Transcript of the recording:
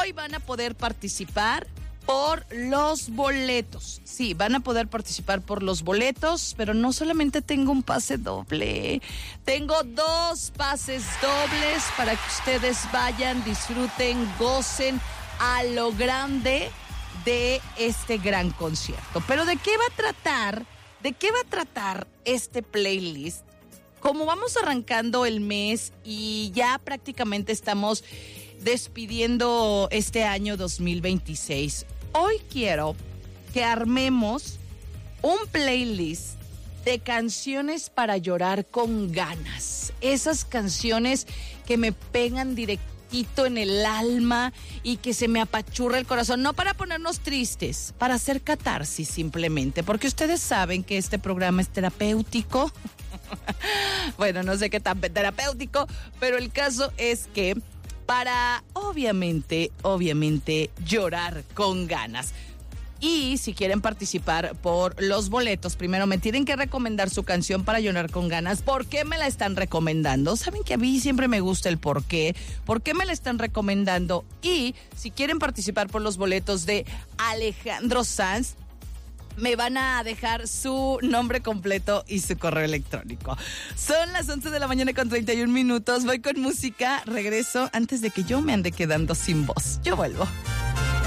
hoy van a poder participar por los boletos. Sí, van a poder participar por los boletos, pero no solamente tengo un pase doble, tengo 2 pases dobles para que ustedes vayan, disfruten, gocen a lo grande de este gran concierto. Pero ¿de qué va a tratar? ¿De qué va a tratar este playlist? Como vamos arrancando el mes y ya prácticamente estamos despidiendo este año 2026, hoy quiero que armemos un playlist de canciones para llorar con ganas. Esas canciones que me pegan directito en el alma y que se me apachurra el corazón. No para ponernos tristes, para hacer catarsis simplemente. Porque ustedes saben que este programa es terapéutico. Bueno, no sé qué tan terapéutico, pero el caso es que para, obviamente, llorar con ganas. Y si quieren participar por los boletos, primero me tienen que recomendar su canción para llorar con ganas. ¿Por qué me la están recomendando? Saben que a mí siempre me gusta el por qué. ¿Por qué me la están recomendando? Y si quieren participar por los boletos de Alejandro Sanz, me van a dejar su nombre completo y su correo electrónico. Son las 11 de la mañana con 31 minutos. Voy con música. Regreso antes de que yo me ande quedando sin voz. Yo vuelvo.